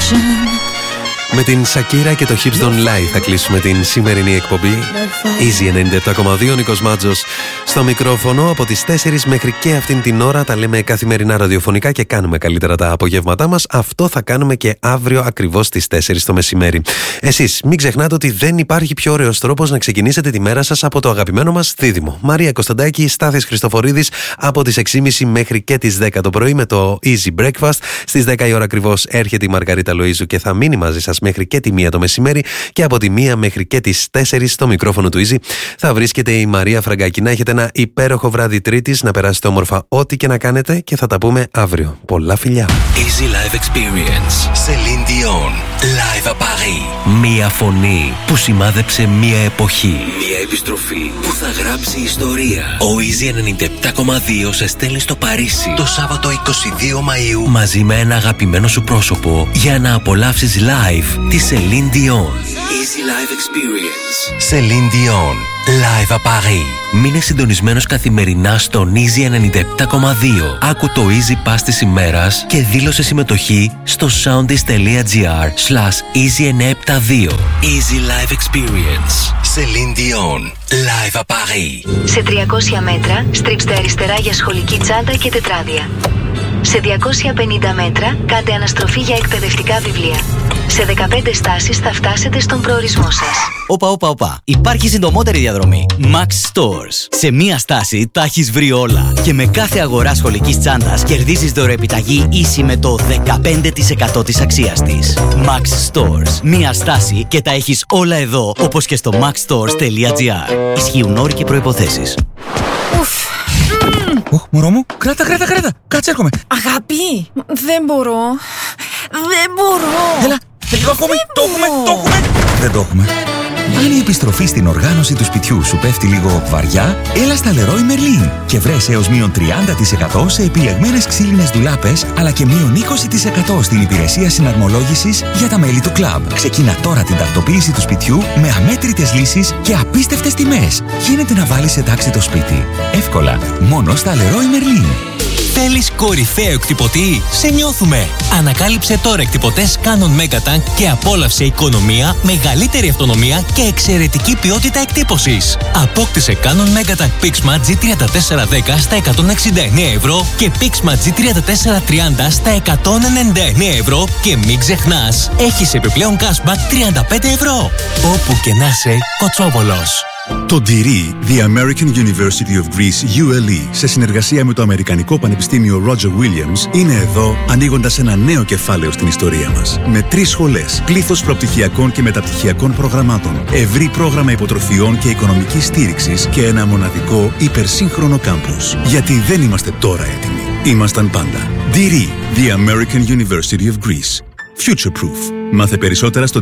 Με την Σακύρα και το Hips Don't Lie θα κλείσουμε την σημερινή εκπομπή. Easy 97,2, Νίκος Μάτζος στο μικρόφωνο. Από τις 4 μέχρι και αυτήν την ώρα τα λέμε καθημερινά ραδιοφωνικά και κάνουμε καλύτερα τα απογεύματά μας. Αυτό θα κάνουμε και αύριο ακριβώς στις 4 το μεσημέρι. Εσείς μην ξεχνάτε ότι δεν υπάρχει πιο ωραίος τρόπος να ξεκινήσετε τη μέρα σας από το αγαπημένο μας δίδυμο. Μαρία Κωνσταντάκη, Στάθης Χριστοφορίδης από τις 6.30 μέχρι και τις 10 το πρωί με το Easy Breakfast. Στις 10 η ώρα ακριβώς έρχεται η Μαργαρίτα Λοΐζου και θα μείνει μαζί σας μέχρι και τη 1 το μεσημέρι, και από τη 1 μέχρι και τις 4 στο μικρόφωνο του Easy θα βρίσκεται η Μαρία Φραγκάκη. Να έχετε ένα υπέροχο βράδυ Τρίτης, να περάσετε όμορφα ό,τι και να κάνετε και θα τα πούμε αύριο. Πολλά φιλιά. Easy Live Experience. Celine Dion. Live à Paris. Μία φωνή που σημάδεψε μία εποχή. Μία επιστροφή που θα γράψει ιστορία. Ο Easy 97,2 σε στέλνει στο Παρίσι το Σάββατο 22 Μαΐου μαζί με ένα αγαπημένο σου πρόσωπο για να απολαύσεις live τη Celine Dion. Easy Live Experience. Celine Dion. Live à Paris. Μείνε συντονισμένος καθημερινά στον Easy 97,2. Άκου το Easy Pass της ημέρας και δήλωσε συμμετοχή στο soundis.gr/Easy972. Easy Live Experience. Celine Dion. Live à Paris. Σε 300 μέτρα στρίψτε αριστερά για σχολική τσάντα και τετράδια. Σε 250 μέτρα κάντε αναστροφή για εκπαιδευτικά βιβλία. Σε 15 στάσεις θα φτάσετε στον προορισμό σας. Όπα. Υπάρχει συντομότερη διαδρομή. Max Stores. Σε μία στάση τα έχεις βρει όλα. Και με κάθε αγορά σχολικής τσάντας κερδίζεις δωρεοεπιταγή ίση με το 15% της αξίας της. Max Stores. Μία στάση και τα έχεις όλα εδώ, όπως και στο maxstores.gr. Ισχύουν όροι και προϋποθέσεις. Μωρό μου, κράτα. Κάτσε, έρχομαι. Αγάπη, δεν μπορώ. Έλα, λίγο ακόμη. Το έχουμε. Δεν το έχουμε. Αν η επιστροφή στην οργάνωση του σπιτιού σου πέφτει λίγο βαριά, έλα στα Leroy Merlin και βρες έως μείον 30% σε επιλεγμένες ξύλινες ντουλάπες, αλλά και μείον 20% στην υπηρεσία συναρμολόγησης για τα μέλη του κλαμπ. Ξεκίνα τώρα την τακτοποίηση του σπιτιού με αμέτρητες λύσεις και απίστευτες τιμές. Γίνεται να βάλεις σε τάξη το σπίτι. Εύκολα, μόνο στα Leroy Merlin. Θέλεις κορυφαίο εκτυπωτή? Σε νιώθουμε! Ανακάλυψε τώρα εκτυπωτές Canon Megatank και απόλαυσε οικονομία, μεγαλύτερη αυτονομία και εξαιρετική ποιότητα εκτύπωσης. Απόκτησε Canon Megatank Pixma G3410 στα 169 ευρώ και Pixma G3430 στα 199 ευρώ και μην ξεχνάς, έχεις επιπλέον cashback 35 ευρώ. Όπου και να είσαι, Κοτσόβολος. Το DIRI, The American University of Greece, ULE, σε συνεργασία με το Αμερικανικό Πανεπιστήμιο Roger Williams, είναι εδώ ανοίγοντας ένα νέο κεφάλαιο στην ιστορία μας. Με 3 σχολές, πλήθος προπτυχιακών και μεταπτυχιακών προγραμμάτων, ευρύ πρόγραμμα υποτροφιών και οικονομικής στήριξης και ένα μοναδικό υπερσύγχρονο κάμπους. Γιατί δεν είμαστε τώρα έτοιμοι. Ήμασταν πάντα. DIRI, The American University of Greece. Future Proof. Μάθε περισσότερα στο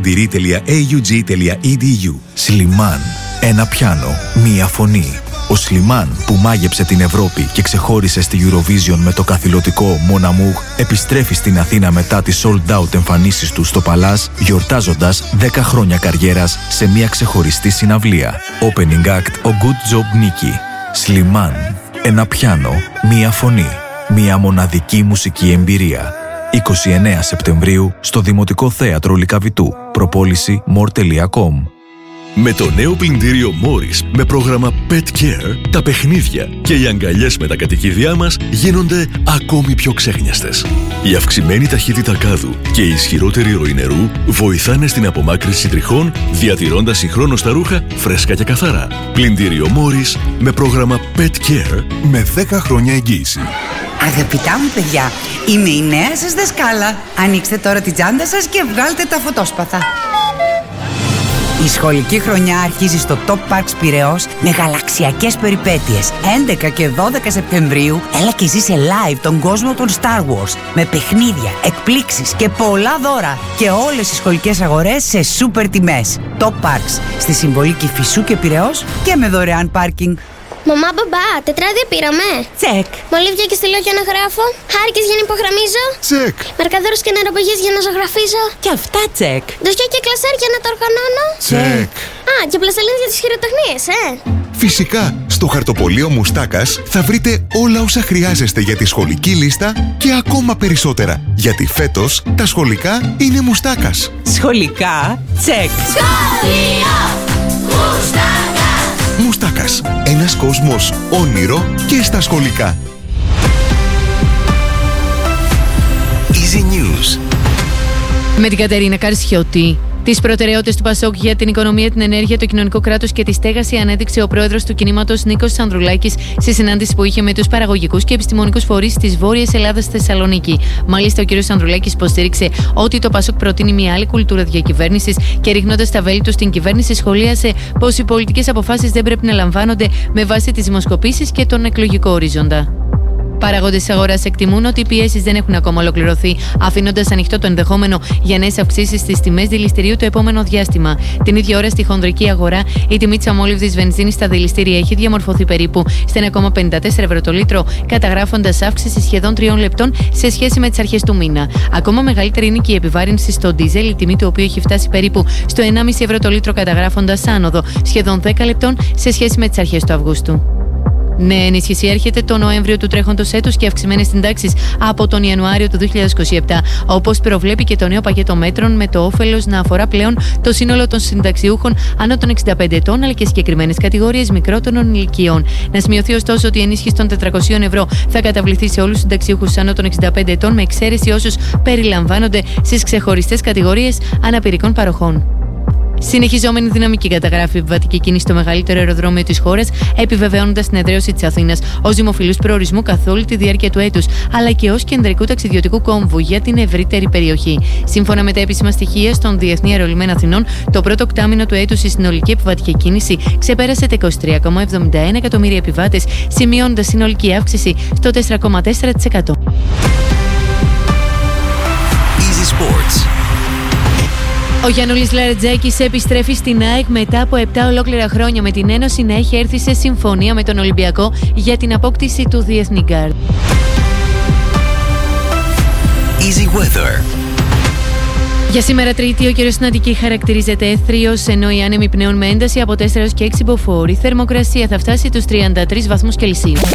diri.aug.edu. Σλιμάν. Ένα πιάνο, μία φωνή. Ο Σλιμάν που μάγεψε την Ευρώπη και ξεχώρισε στη Eurovision με το καθηλωτικό Mon Amour επιστρέφει στην Αθήνα μετά τις sold out εμφανίσεις του στο Παλάς, γιορτάζοντας 10 χρόνια καριέρας σε μια ξεχωριστή συναυλία. Opening act ο Good Job Nicky. Σλιμάν. Ένα πιάνο, μία φωνή. Μια μοναδική μουσική εμπειρία. 29 Σεπτεμβρίου στο Δημοτικό Θέατρο Λυκαβητού. Προπόληση more.com. Με το νέο πλυντήριο Morris με πρόγραμμα Pet Care, τα παιχνίδια και οι αγκαλιές με τα κατοικίδια μας γίνονται ακόμη πιο ξέχνιαστες. Η αυξημένη ταχύτητα κάδου και η ισχυρότερη ροή νερού βοηθάνε στην απομάκρυνση τριχών, διατηρώντας συγχρόνως τα ρούχα φρέσκα και καθαρά. Πλυντήριο Morris με πρόγραμμα Pet Care με 10 χρόνια εγγύηση. Αγαπητά μου παιδιά, είμαι η νέα σας δασκάλα. Ανοίξτε τώρα την τσάντα σας και βγάλτε τα φωτόσπαθα. Η σχολική χρονιά αρχίζει στο Top Parks Πειραιώς με γαλαξιακές περιπέτειες. 11 και 12 Σεπτεμβρίου έλα και ζήσε live τον κόσμο των Star Wars με παιχνίδια, εκπλήξεις και πολλά δώρα. Και όλες οι σχολικές αγορές σε σούπερ τιμές. Top Parks στη Συμβολή Κηφισού και Πειραιώς και με δωρεάν πάρκινγκ. Μαμά, μπαμπά, τετράδια πήραμε. Τσεκ. Μολύβια και στυλό για να γράφω. Χάρηκες για να υπογραμμίζω. Τσεκ. Μαρκαδόρους και νεροπηγές για να ζωγραφίζω. Και αυτά τσεκ. Ντοσιά και κλασέρ για να τα οργανώνω. Τσεκ. Α, και πλαστελίνες για τις χειροτεχνίες, Φυσικά, στο χαρτοπολείο Μουστάκας θα βρείτε όλα όσα χρειάζεστε για τη σχολική λίστα και ακόμα περισσότερα. Γιατί φέτος τα σχολικά είναι Μουστάκας. Σχολικά, τσεκ. Σχολείο Μουστάκας. Μουστάκας. Ένας κόσμος όνειρο και στα σχολικά. Easy News. Με την Κατερίνα Καρσιώτη. Τις προτεραιότητες του ΠΑΣΟΚ για την οικονομία, την ενέργεια, το κοινωνικό κράτος και τη στέγαση ανέδειξε ο πρόεδρος του κινήματος Νίκος Ανδρουλάκης στη συνάντηση που είχε με τους παραγωγικούς και επιστημονικούς φορείς της Βόρειας Ελλάδας στη Θεσσαλονίκη. Μάλιστα, ο κ. Ανδρουλάκης υποστήριξε ότι το ΠΑΣΟΚ προτείνει μια άλλη κουλτούρα διακυβέρνησης και ρίχνοντας τα βέλη του στην κυβέρνηση, σχολίασε πως οι πολιτικές αποφάσεις δεν πρέπει να λαμβάνονται με βάση τις δημοσκοπήσεις και τον εκλογικό ορίζοντα. Παραγόντες της αγοράς εκτιμούν ότι οι πιέσεις δεν έχουν ακόμα ολοκληρωθεί, αφήνοντας ανοιχτό το ενδεχόμενο για νέες αυξήσεις στις τιμές δηληστηρίου το επόμενο διάστημα. Την ίδια ώρα, στη χονδρική αγορά, η τιμή της αμόλυβδης βενζίνης στα δηληστήρια έχει διαμορφωθεί περίπου στα 1,54 ευρώ το λίτρο, καταγράφοντας αύξηση σχεδόν 3 λεπτών σε σχέση με τις αρχές του μήνα. Ακόμα μεγαλύτερη είναι και η επιβάρυνση στο ντίζελ, η τιμή του οποίου έχει φτάσει περίπου στο 1,5 ευρώ το λίτρο, καταγράφοντας άνοδο σχεδόν 10 λεπτών σε σχέση με τις αρχές του Αυγούστου. Νέα ενίσχυση έρχεται το Νοέμβριο του τρέχοντος έτους και αυξημένες συντάξεις από τον Ιανουάριο του 2027, όπως προβλέπει και το νέο πακέτο μέτρων, με το όφελος να αφορά πλέον το σύνολο των συνταξιούχων άνω των 65 ετών, αλλά και συγκεκριμένες κατηγορίες μικρότερων ηλικιών. Να σημειωθεί ωστόσο ότι η ενίσχυση των 400 ευρώ θα καταβληθεί σε όλους τους συνταξιούχους άνω των 65 ετών, με εξαίρεση όσους περιλαμβάνονται στις ξεχωριστές κατηγορίες αναπηρικών παροχών. Συνεχιζόμενη δυναμική καταγράφει επιβατική κίνηση στο μεγαλύτερο αεροδρόμιο της χώρας, επιβεβαιώνοντας την εδραίωση της Αθήνας ως δημοφιλούς προορισμού καθ' όλη τη διάρκεια του έτους, αλλά και ως κεντρικού ταξιδιωτικού κόμβου για την ευρύτερη περιοχή. Σύμφωνα με τα επίσημα στοιχεία στον Διεθνή Αερολιμένα Αθηνών, το πρώτο οκτάμινο του έτους η συνολική επιβατική κίνηση ξεπέρασε τα 23,71 εκατομμύρια επιβάτες, σημειώνοντας συνολική αύξηση στο 4,4%. Easy Sports. Ο Γιαννούλης Λαρετζάκης επιστρέφει στην ΑΕΚ μετά από 7 ολόκληρα χρόνια, με την Ένωση να έχει έρθει σε συμφωνία με τον Ολυμπιακό για την απόκτηση του διεθνή γκάρντ. Easy Weather. Για σήμερα Τρίτη, ο καιρός στην Αττική χαρακτηρίζεται έθριος, ενώ οι άνεμοι πνέουν με ένταση από 4 έως και 6 μποφόρ. Η θερμοκρασία θα φτάσει τους 33 βαθμούς Κελσίου.